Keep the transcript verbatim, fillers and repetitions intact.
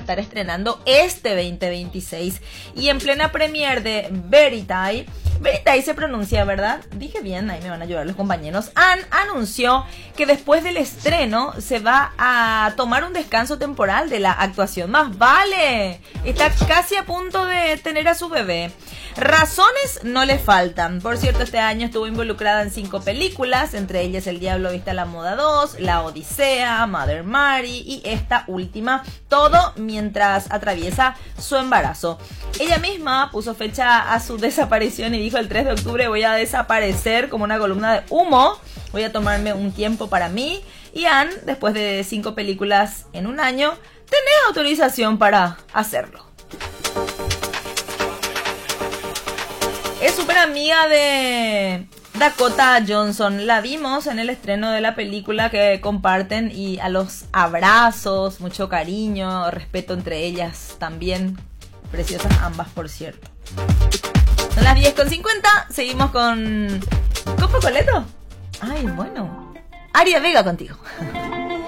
estar estrenando este veinte veintiséis. Y en plena premiere de Verity, Verity se pronuncia, ¿verdad? Dije bien, ahí me van a ayudar los compañeros. Anne anunció que después del estreno se va a tomar un descanso temporal de la actuación. Más vale, está casi a punto de tener a su bebé. Razones no le faltan. Por cierto, este año estuvo involucrada en cinco películas, entre ellas El Diablo Viste a la Moda dos, La Odisea, Mother Mary y esta última, todo mientras atraviesa su embarazo. Ella misma puso fecha a su desaparición y dijo: el tres de octubre voy a desaparecer como una columna de humo, voy a tomarme un tiempo para mí. Y Anne, después de cinco películas en un año, tenés autorización para hacerlo. Es súper amiga de Dakota Johnson. La vimos en el estreno de la película que comparten, y a los abrazos, mucho cariño, respeto entre ellas también. Preciosas ambas, por cierto. Son las diez con cincuenta. Seguimos con... ¿Copo Coleto? Ay, bueno. Aria Vega contigo.